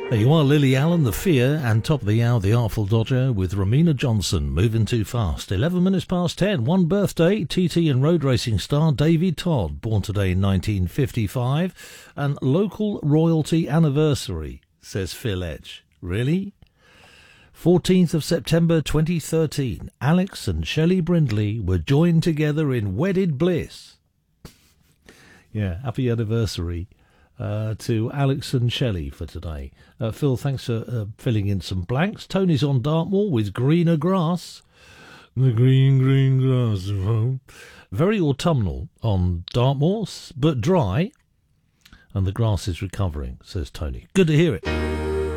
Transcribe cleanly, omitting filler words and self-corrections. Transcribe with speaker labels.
Speaker 1: There you are, Lily Allen, The Fear, and top of the hour, The Artful Dodger with Romina Johnson, Moving Too Fast. 11 minutes past 10. One birthday, TT and road racing star David Todd, born today in 1955. And local royalty anniversary, says Phil Edge. Really? 14th of September 2013, Alex and Shelley Brindley were joined together in wedded bliss. Yeah, happy anniversary to Alex and Shelley for today. Phil, thanks for filling in some blanks. Tony's on Dartmoor with greener grass. The green grass of home. Very autumnal on Dartmoor, but dry. And the grass is recovering, says Tony. Good to hear it.